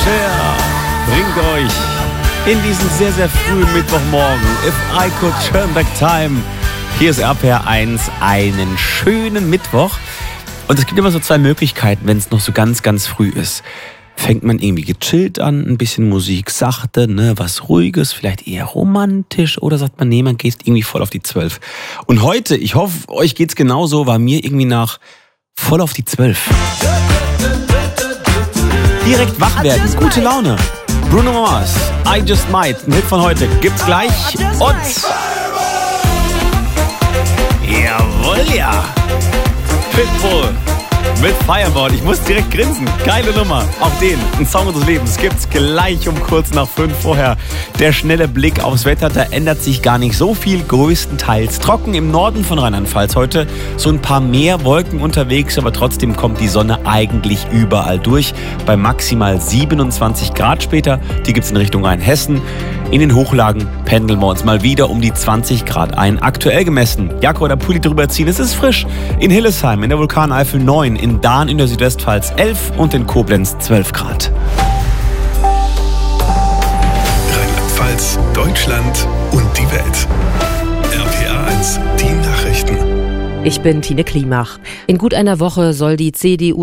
Cher bringt euch in diesen sehr, sehr frühen Mittwochmorgen If I Could Turn Back Time. Hier ist RPR 1, einen schönen Mittwoch. Und es gibt immer so zwei Möglichkeiten, wenn es noch so ganz, ganz früh ist. Fängt man irgendwie gechillt an, ein bisschen Musik sachte, was Ruhiges, vielleicht eher romantisch, oder sagt man, nee, man geht irgendwie voll auf die 12. Und heute, ich hoffe, euch geht's genauso, war mir irgendwie nach voll auf die 12. Direkt wach werden, gute Laune. Bruno Mars, I Just Might, ein Hit von heute, gibt's gleich. Und jawohl, ja, Pitbull mit Fireboard. Ich muss direkt grinsen. Geile Nummer. Auch den, ein Song unseres Lebens, gibt's gleich um kurz nach 5 vorher. Der schnelle Blick aufs Wetter, da ändert sich gar nicht so viel. Größtenteils trocken im Norden von Rheinland-Pfalz heute. So ein paar mehr Wolken unterwegs, aber trotzdem kommt die Sonne eigentlich überall durch. Bei maximal 27 Grad später. Die gibt's in Richtung Rheinhessen. In den Hochlagen pendeln wir uns mal wieder um die 20 Grad ein. Aktuell gemessen, Jacke oder Pulli drüber ziehen, es ist frisch. In Hillesheim, in der Vulkaneifel 9, in Dahn in der Südwestpfalz 11 und in Koblenz 12 Grad. Rheinland-Pfalz, Deutschland und die Welt. RPR 1, die Nachrichten. Ich bin Tine Klimach. In gut einer Woche soll die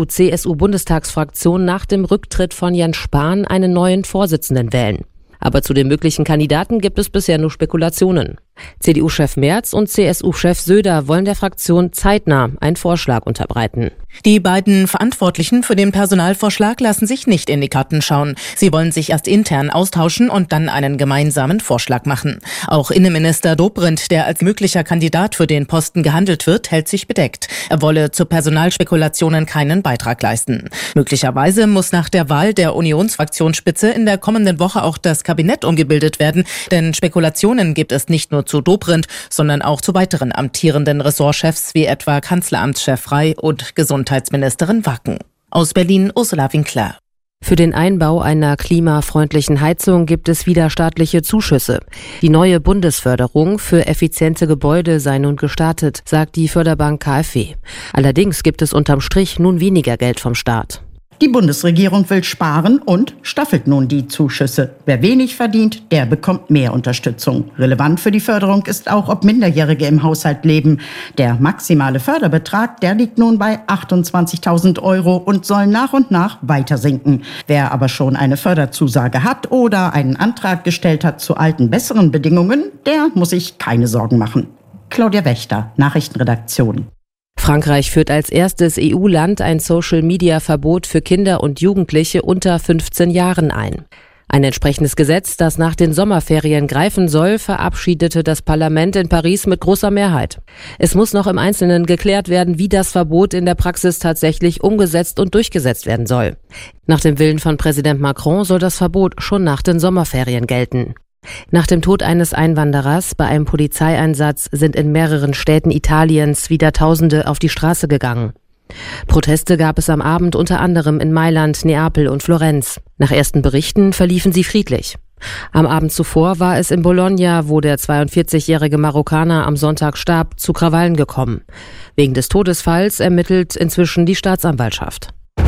CDU-CSU-Bundestagsfraktion nach dem Rücktritt von Jens Spahn einen neuen Vorsitzenden wählen. Aber zu den möglichen Kandidaten gibt es bisher nur Spekulationen. CDU-Chef Merz und CSU-Chef Söder wollen der Fraktion zeitnah einen Vorschlag unterbreiten. Die beiden Verantwortlichen für den Personalvorschlag lassen sich nicht in die Karten schauen. Sie wollen sich erst intern austauschen und dann einen gemeinsamen Vorschlag machen. Auch Innenminister Dobrindt, der als möglicher Kandidat für den Posten gehandelt wird, hält sich bedeckt. Er wolle zu Personalspekulationen keinen Beitrag leisten. Möglicherweise muss nach der Wahl der Unionsfraktionsspitze in der kommenden Woche auch das Kabinett umgebildet werden, denn Spekulationen gibt es nicht nur zu Dobrindt, sondern auch zu weiteren amtierenden Ressortchefs wie etwa Kanzleramtschef Frey und Gesundheitsministerin Wacken. Aus Berlin Ursula Winkler. Für den Einbau einer klimafreundlichen Heizung gibt es wieder staatliche Zuschüsse. Die neue Bundesförderung für effiziente Gebäude sei nun gestartet, sagt die Förderbank KfW. Allerdings gibt es unterm Strich nun weniger Geld vom Staat. Die Bundesregierung will sparen und staffelt nun die Zuschüsse. Wer wenig verdient, der bekommt mehr Unterstützung. Relevant für die Förderung ist auch, ob Minderjährige im Haushalt leben. Der maximale Förderbetrag, der liegt nun bei 28.000 € und soll nach und nach weiter sinken. Wer aber schon eine Förderzusage hat oder einen Antrag gestellt hat zu alten, besseren Bedingungen, der muss sich keine Sorgen machen. Claudia Wächter, Nachrichtenredaktion. Frankreich führt als erstes EU-Land ein Social-Media-Verbot für Kinder und Jugendliche unter 15 Jahren ein. Ein entsprechendes Gesetz, das nach den Sommerferien greifen soll, verabschiedete das Parlament in Paris mit großer Mehrheit. Es muss noch im Einzelnen geklärt werden, wie das Verbot in der Praxis tatsächlich umgesetzt und durchgesetzt werden soll. Nach dem Willen von Präsident Macron soll das Verbot schon nach den Sommerferien gelten. Nach dem Tod eines Einwanderers bei einem Polizeieinsatz sind in mehreren Städten Italiens wieder Tausende auf die Straße gegangen. Proteste gab es am Abend unter anderem in Mailand, Neapel und Florenz. Nach ersten Berichten verliefen sie friedlich. Am Abend zuvor war es in Bologna, wo der 42-jährige Marokkaner am Sonntag starb, zu Krawallen gekommen. Wegen des Todesfalls ermittelt inzwischen die Staatsanwaltschaft.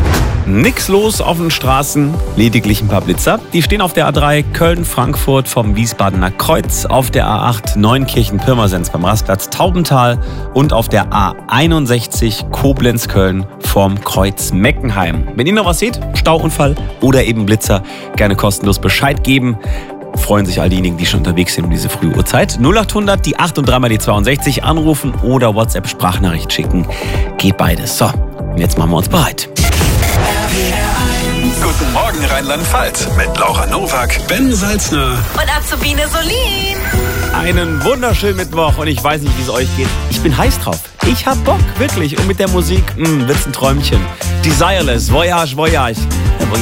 Nix los auf den Straßen, lediglich ein paar Blitzer. Die stehen auf der A3 Köln-Frankfurt vom Wiesbadener Kreuz, auf der A8 Neunkirchen-Pirmasens beim Rastplatz Taubental und auf der A61 Koblenz-Köln vom Kreuz Meckenheim. Wenn ihr noch was seht, Stauunfall oder eben Blitzer, gerne kostenlos Bescheid geben. Freuen sich all diejenigen, die schon unterwegs sind um diese frühe Uhrzeit. 0800, die 8 und 3 mal die 62 anrufen oder WhatsApp-Sprachnachricht schicken. Geht beides. So, und jetzt machen wir uns bereit. Guten Morgen Rheinland-Pfalz mit Laura Nowak, Ben Salzner und Azubine Solin. Einen wunderschönen Mittwoch und ich weiß nicht, wie es euch geht. Ich bin heiß drauf. Ich hab Bock, wirklich. Und mit der Musik wird's ein Träumchen. Desireless, Voyage, Voyage.